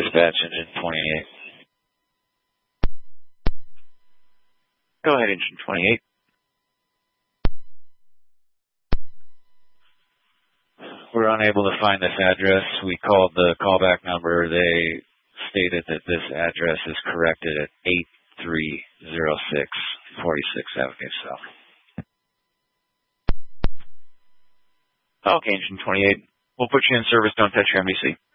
dispatch, engine 28. Go ahead, engine 28. We're unable to find this address. We called the callback number. They stated that this address is corrected at 8306 46th Avenue South. Okay, engine 28. We'll put you in service. Don't touch your MDC.